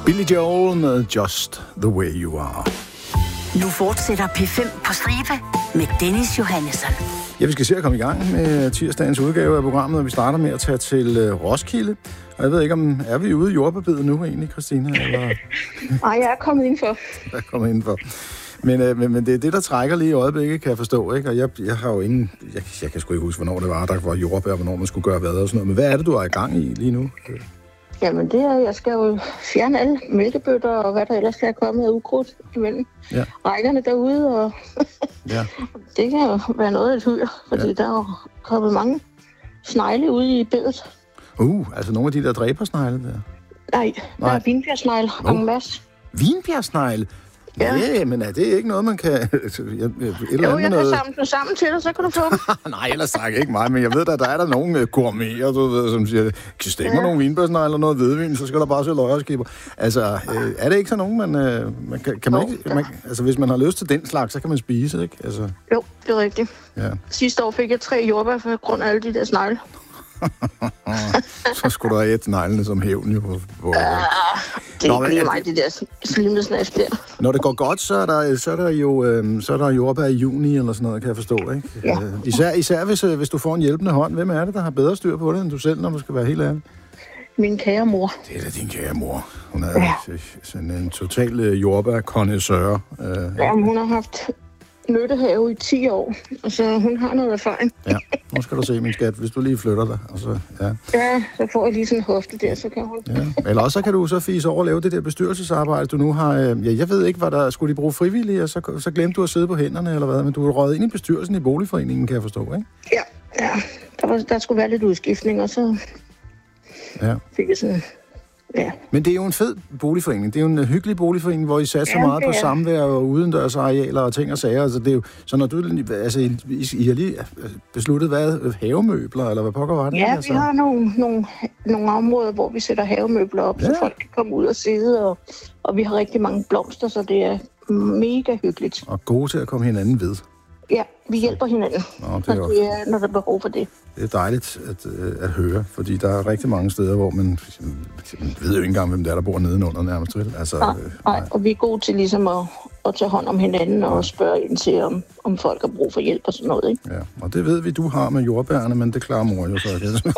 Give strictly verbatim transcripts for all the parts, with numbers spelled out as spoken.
Billy Joel med Just the Way You Are. Nu fortsætter P fem på stribe med Dennis Johannesson. Ja, vi skal se at komme i gang med tirsdagens udgave af programmet, og vi starter med at tage til Roskilde. Og jeg ved ikke, om er vi ude i jordbærbidet nu egentlig, Christina? Eller? Nej, jeg er kommet indenfor. Jeg er kommet indenfor. Men, øh, men, men det er det, der trækker lige i øjeblikket, kan jeg forstå, ikke? Og jeg, jeg har jo ingen... Jeg, jeg kan sgu ikke huske, hvornår det var, der var jordbær, hvornår man skulle gøre hvad og sådan noget. Men hvad er det, du er i gang i lige nu? Jamen, det er, jeg skal jo fjerne alle mælkebøtter og hvad der ellers skal komme af ukrudt imellem ja. rækkerne derude. Og ja. Det kan jo være noget af et hyr, fordi ja. der er jo kommet mange snegle ude i bedet. Uh, altså nogle af de der dræbersnegle der? Nej, Nej. der er vinbjergsnegle oh. en masse. Vinbjergsnegle? Ja. ja, men er det ikke noget, man kan... Et eller jo, jeg kan noget... samle dem sammen til dig, så kan du få dem. Nej, ellers tak ikke mig, men jeg ved, at der er der nogle gourmeter, du ved, som siger, kan stikke mig ja. nogle vinbørsnegle eller noget hvedvin, så skal der bare se løjerskiber. Altså, øh, er det ikke så nogen, man... Øh, man kan, kan man jo, ikke... Man, altså, hvis man har lyst til den slags, så kan man spise, ikke? Altså... Jo, det er rigtigt. Ja. Sidste år fik jeg tre jordbær for grund af alle de der snegle. Så skulle du have et neglene som hævn, jo. Hvor... Ja, det er ikke mig, det der slimesnask der. Når det går godt, så er der, så er der jo øh, så er der jordbær i juni eller sådan noget, kan jeg forstå, ikke? Ja. Øh, især især hvis, hvis du får en hjælpende hånd. Hvem er det, der har bedre styr på det, end du selv, når du skal være helt ærlig? Min kære mor. Det er da din kære mor. Hun er ja. sådan en total jordbær-connoisseur. Øh, ja, hun har haft... nyttehave i ti år, og så hun har noget erfaring. Ja, nu skal du se, min skat, hvis du lige flytter dig. Og så, ja. ja, så får jeg lige sådan en hofte der, så kan hun... Ja. Eller også så kan du så fise over at lave det der bestyrelsesarbejde, du nu har... Ja, jeg ved ikke, hvad der skulle de bruge frivillige, og så, så glemte du at sidde på hænderne, eller hvad, men du er røget ind i bestyrelsen i boligforeningen, kan jeg forstå, ikke? Ja, ja. Der, var, der skulle være lidt udskiftning, og så ja. fik jeg sådan... Ja. Men det er jo en fed boligforening. Det er jo en hyggelig boligforening, hvor I satser ja, meget på samvær og udendørsarealer og ting og sager. Altså, det er jo, så når du... Altså, I, I har lige besluttet, hvad? Havemøbler, eller hvad pokker var det? Ja, altså? vi har nogle, nogle, nogle områder, hvor vi sætter havemøbler op, ja. så folk kan komme ud og sidde, og, og vi har rigtig mange blomster, så det er mega hyggeligt. Og gode til at komme hinanden ved. Ja, vi hjælper hinanden, Nå, det er når, det er, når der er behov for det. Det er dejligt at, at høre, fordi der er rigtig mange steder, hvor man, man ved jo ikke engang, hvem der er, der bor nedenunder nærmest. Vel? Altså, nej, nej, og vi er gode til ligesom at, at tage hånd om hinanden og spørge ind til, om, om folk har brug for hjælp og sådan noget. Ikke? Ja, og det ved vi, du har med jordbærne, men det klarer mor jo så.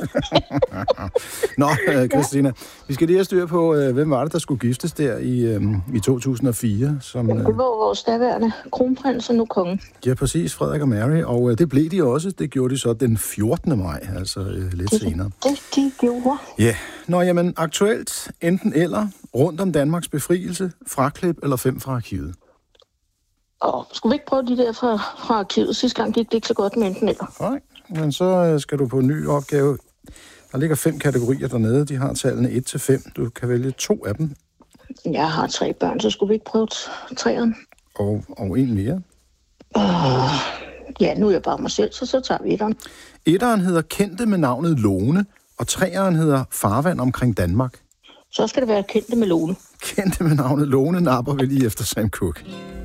Nå, Christina, ja. vi skal lige have styr på, hvem var det, der skulle giftes der i, i to tusind og fire? Som, det var vores daværende kronprins og nu kongen. Ja, præcis, Frederik og Mary, og det blev de også. Det gjorde de så den fjortende maj, altså øh, lidt det, senere. Det, de gjorde. Ja, nå jamen, aktuelt enten eller, rundt om Danmarks befrielse, fraklip eller fem fra arkivet. Åh, skulle vi ikke prøve de der fra, fra arkivet? Sidste gang gik det ikke så godt med enten eller. Nej, men så øh, skal du på en ny opgave. Der ligger fem kategorier dernede. De har tallene et til fem. Du kan vælge to af dem. Jeg har tre børn, så skulle vi ikke prøve træerne? Og, og en mere. Uh, ja, nu er jeg bare mig selv, så så tager vi etteren. Etteren hedder Kendte med navnet Lone, og treeren hedder Farvand omkring Danmark. Så skal det være Kendte med Lone. Kendte med navnet Lone napper vi lige efter Sam Cooke.